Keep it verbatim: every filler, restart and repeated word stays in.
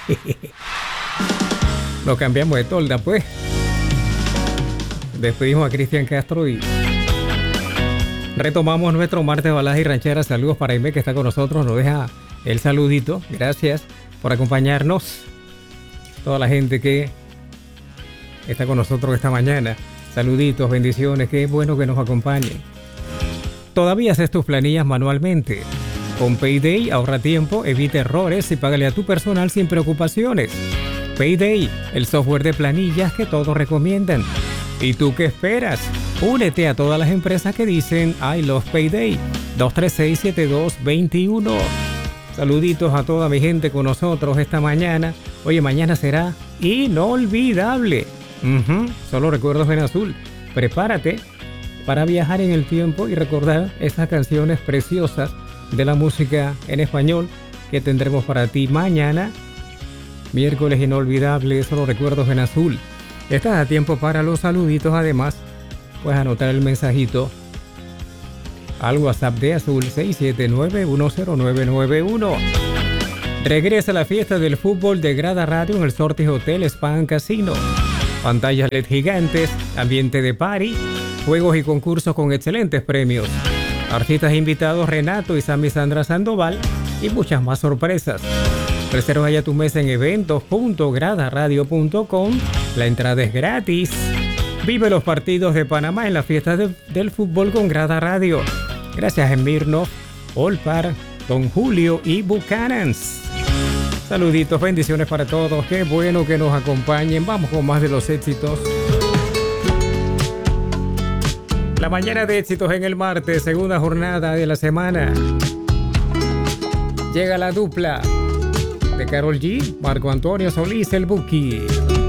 Nos cambiamos de tolda, pues. Despedimos a Cristian Castro y retomamos nuestro martes baladas y rancheras. Saludos para Aime, que está con nosotros. Nos deja el saludito. Gracias por acompañarnos. Toda la gente que está con nosotros esta mañana. Saluditos, bendiciones. Qué bueno que nos acompañen. Todavía haces tus planillas manualmente. Con Payday ahorra tiempo, evita errores y págale a tu personal sin preocupaciones. Payday, el software de planillas que todos recomiendan. ¿Y tú qué esperas? Únete a todas las empresas que dicen I love Payday. dos tres seis, siete dos dos uno. Saluditos a toda mi gente con nosotros esta mañana. Oye, mañana será inolvidable. Uh-huh. Solo recuerdos en azul. Prepárate para viajar en el tiempo y recordar esas canciones preciosas de la música en español que tendremos para ti mañana. Miércoles inolvidable, solo recuerdos en azul. Estás a tiempo para los saluditos. Además, puedes anotar el mensajito al WhatsApp de Azul seis siete nueve, uno cero nueve nueve uno. Regresa la fiesta del fútbol de Grada Radio en el Sortis Hotel Spa and Casino. Pantallas L E D gigantes, ambiente de party, juegos y concursos con excelentes premios. Artistas invitados Renato y Sammy Sandra Sandoval y muchas más sorpresas. Reserva ya tu mesa en eventos punto grada radio punto com. La entrada es gratis. Vive los partidos de Panamá en la fiesta de, del fútbol con Grada Radio. Gracias a Mirno, Olpar, Don Julio y Buchanans. Saluditos, bendiciones para todos. Qué bueno que nos acompañen. Vamos con más de los éxitos. La mañana de éxitos en el martes, segunda jornada de la semana. Llega la dupla de Karol G, Marco Antonio Solís, el Buki.